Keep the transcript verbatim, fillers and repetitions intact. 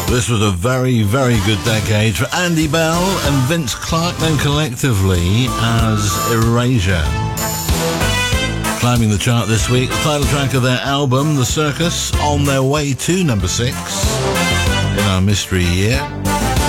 This was a very, very good decade for Andy Bell and Vince Clarke, known collectively as Erasure. Climbing the chart this week, the title track of their album, The Circus, on their way to number six in our mystery year.